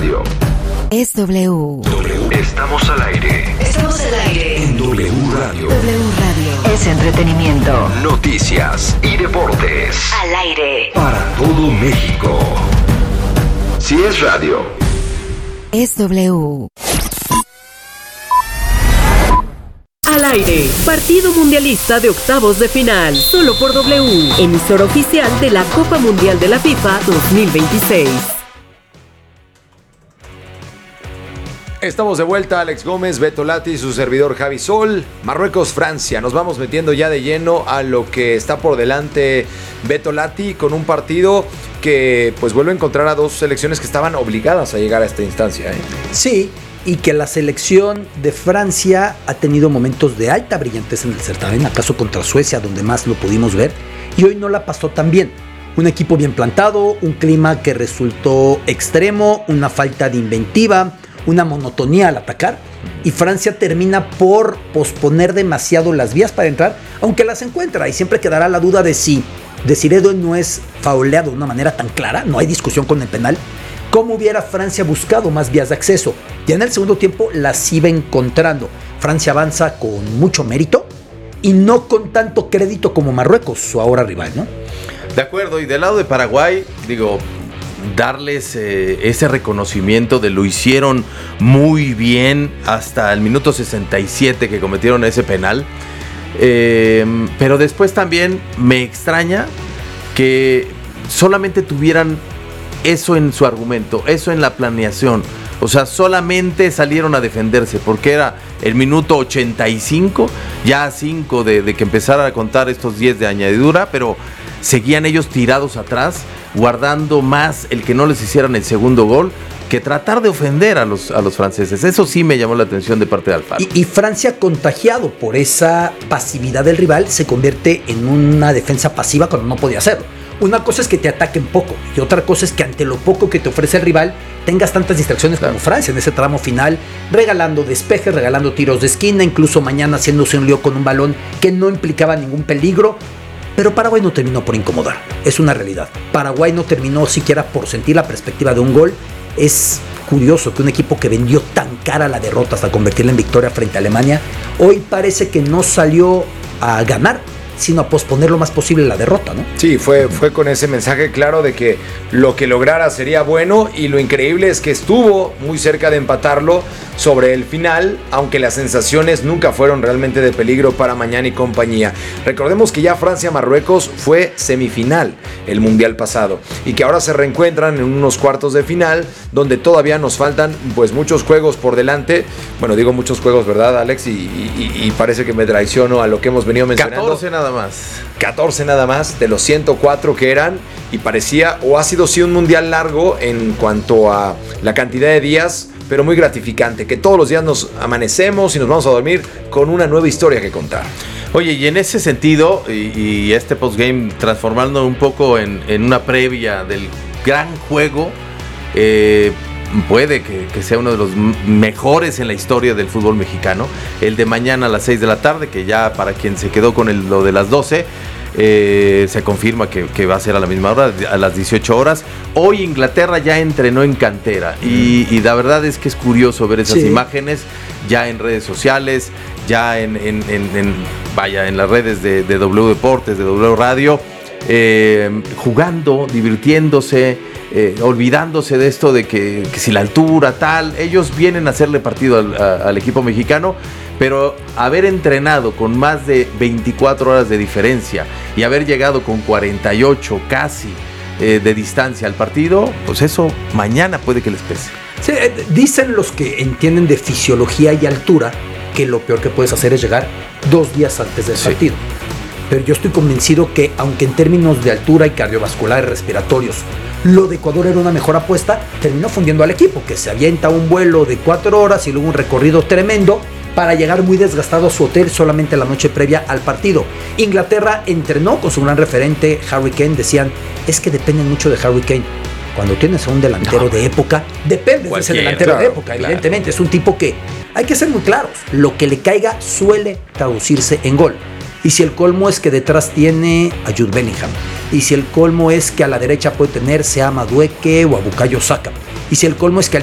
radio. Es W. Estamos al aire. Estamos al aire. En W Radio. W Radio. Es entretenimiento. Noticias y deportes. Al aire. Para todo México. Si es radio. Es W. Al aire, partido mundialista de octavos de final, solo por W, emisora oficial de la Copa Mundial de la FIFA 2026. Estamos de vuelta, Alex Gómez, Beto Lati y su servidor Javi Sol. Marruecos-Francia, nos vamos metiendo ya de lleno a lo que está por delante Beto Lati, con un partido que pues vuelve a encontrar a dos selecciones que estaban obligadas a llegar a esta instancia. Sí, y que la selección de Francia ha tenido momentos de alta brillantez en el certamen, acaso contra Suecia, donde más lo pudimos ver, y hoy no la pasó tan bien. Un equipo bien plantado, un clima que resultó extremo, una falta de inventiva, una monotonía al atacar, y Francia termina por posponer demasiado las vías para entrar, aunque las encuentra, y siempre quedará la duda de si Desiredo no es fauleado de una manera tan clara, no hay discusión con el penal. ¿Cómo hubiera Francia buscado más vías de acceso? Ya en el segundo tiempo las iba encontrando. Francia avanza con mucho mérito y no con tanto crédito como Marruecos, su ahora rival, ¿no? De acuerdo, y del lado de Paraguay, darles ese reconocimiento de lo hicieron muy bien hasta el minuto 67 que cometieron ese penal. Pero después también me extraña que solamente tuvieran eso en su argumento, eso en la planeación. O sea, solamente salieron a defenderse porque era el minuto 85, ya 5 de que empezara a contar estos 10 de añadidura, pero seguían ellos tirados atrás, guardando más el que no les hicieran el segundo gol que tratar de ofender a los franceses. Eso sí me llamó la atención de parte de Alfaro. Y Francia, contagiado por esa pasividad del rival, se convierte en una defensa pasiva cuando no podía hacerlo. Una cosa es que te ataquen poco y otra cosa es que ante lo poco que te ofrece el rival tengas tantas distracciones como Francia en ese tramo final, regalando despejes, regalando tiros de esquina, incluso mañana haciéndose un lío con un balón que no implicaba ningún peligro. Pero Paraguay no terminó por incomodar, es una realidad. Paraguay no terminó siquiera por sentir la perspectiva de un gol. Es curioso que un equipo que vendió tan cara la derrota hasta convertirla en victoria frente a Alemania, hoy parece que no salió a ganar, sino a posponer lo más posible la derrota, ¿no? Sí, fue con ese mensaje claro de que lo que lograra sería bueno, y lo increíble es que estuvo muy cerca de empatarlo sobre el final, aunque las sensaciones nunca fueron realmente de peligro para Mañán y compañía. Recordemos que ya Francia-Marruecos fue semifinal el Mundial pasado y que ahora se reencuentran en unos cuartos de final donde todavía nos faltan pues muchos juegos por delante. Bueno, digo muchos juegos, ¿verdad, Alex? Y parece que me traiciono a lo que hemos venido mencionando. 14 nada más. 14 nada más de los 104 que eran, y parecía, o ha sido sí un mundial largo en cuanto a la cantidad de días, pero muy gratificante, que todos los días nos amanecemos y nos vamos a dormir con una nueva historia que contar. Oye, y en ese sentido, y este postgame transformando un poco en una previa del gran juego, puede que sea uno de los mejores en la historia del fútbol mexicano, el de mañana a las 6 de la tarde, que ya para quien se quedó con lo de las 12, se confirma que va a ser a la misma hora, a las 18 horas. Hoy Inglaterra ya entrenó en cantera y la verdad es que es curioso ver esas imágenes ya en redes sociales, ya en las redes de W Deportes, de W Radio, jugando, divirtiéndose, olvidándose de esto de que si la altura tal. Ellos vienen a hacerle partido al equipo mexicano, pero haber entrenado con más de 24 horas de diferencia y haber llegado con 48 casi de distancia al partido, pues eso mañana puede que les pese. Sí, dicen los que entienden de fisiología y altura que lo peor que puedes hacer es llegar 2 días antes del partido. Pero yo estoy convencido que, aunque en términos de altura y cardiovasculares respiratorios lo de Ecuador era una mejor apuesta, terminó fundiendo al equipo, que se avienta un vuelo de 4 horas y luego un recorrido tremendo para llegar muy desgastado a su hotel solamente la noche previa al partido. Inglaterra entrenó con su gran referente Harry Kane. Decían, es que dependen mucho de Harry Kane. Cuando tienes a un delantero de época, depende de ese delantero de época, evidentemente. Es un tipo que, hay que ser muy claros, lo que le caiga suele traducirse en gol. Y si el colmo es que detrás tiene a Jude Bellingham, y si el colmo es que a la derecha puede tener sea a Madueke o a Bukayo Saka, y si el colmo es que